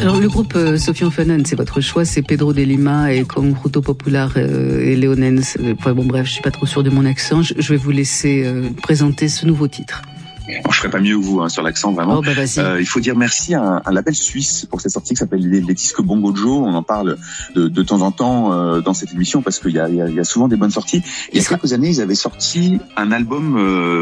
Alors le groupe Sofian Fanan, c'est votre choix, c'est Pedro de Lima et Conjunto Popular et Leonens. Enfin, bon bref, je suis pas trop sûre de mon accent. Je vais vous laisser présenter ce nouveau titre. Bon, je ferai pas mieux que vous sur l'accent, vraiment. Oh, bah, vas-y. Il faut dire merci à un label suisse pour cette sortie qui s'appelle les disques Bongo Joe. On en parle de temps en temps dans cette émission parce qu'il y a souvent des bonnes sorties. Il y a quelques années, ils avaient sorti un album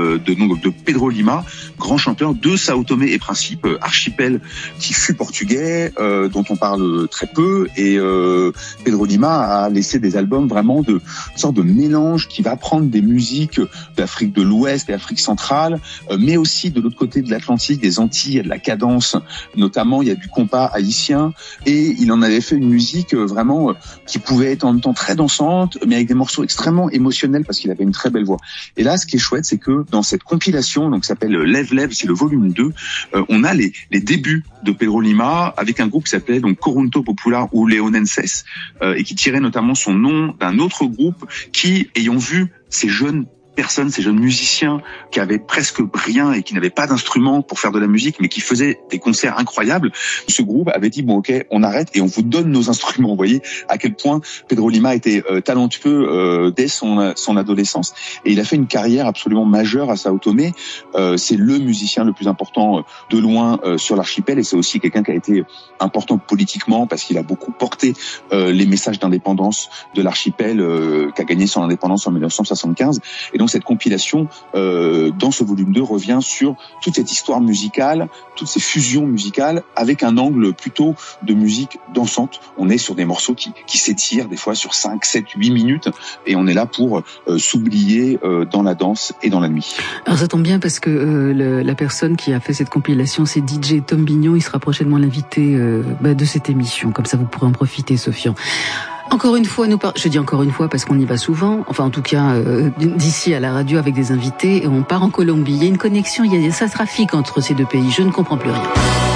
de Pedro Lima, grand chanteur de Sao Tomé et Principe, archipel qui fut portugais, dont on parle très peu. Et Pedro Lima a laissé des albums vraiment de sorte de mélange qui va prendre des musiques d'Afrique de l'Ouest et Afrique centrale, mais aussi de l'autre côté de l'Atlantique, des Antilles, il y a de la cadence, notamment il y a du compas haïtien, et il en avait fait une musique vraiment qui pouvait être en même temps très dansante, mais avec des morceaux extrêmement émotionnels parce qu'il avait une très belle voix. Et là, ce qui est chouette, c'est que dans cette compilation, donc qui s'appelle Lève Lève, c'est le volume 2, on a les débuts de Pedro Lima avec un groupe qui s'appelait donc Conjunto Popular ou Leonenses, et qui tirait notamment son nom d'un autre groupe qui, ayant vu ces jeunes musiciens qui avaient presque rien et qui n'avaient pas d'instrument pour faire de la musique, mais qui faisaient des concerts incroyables, ce groupe avait dit bon ok, on arrête et on vous donne nos instruments. Vous voyez à quel point Pedro Lima était talentueux dès son adolescence, et il a fait une carrière absolument majeure à Sao Tomé. C'est le musicien le plus important de loin sur l'archipel, et c'est aussi quelqu'un qui a été important politiquement parce qu'il a beaucoup porté les messages d'indépendance de l'archipel, qui a gagné son indépendance en 1975. Et donc cette compilation, dans ce volume 2, revient sur toute cette histoire musicale, toutes ces fusions musicales, avec un angle plutôt de musique dansante. On est sur des morceaux qui s'étirent des fois sur 5, 7, 8 minutes, et on est là pour s'oublier dans la danse et dans la nuit. Alors ça tombe bien parce que la personne qui a fait cette compilation, c'est DJ Tom Bignon. Il sera prochainement l'invité de cette émission. Comme ça, vous pourrez en profiter, Sofian. Encore une fois, je dis encore une fois parce qu'on y va souvent, enfin en tout cas d'ici à la radio avec des invités, et on part en Colombie. Il y a une connexion, ça trafique entre ces deux pays, je ne comprends plus rien.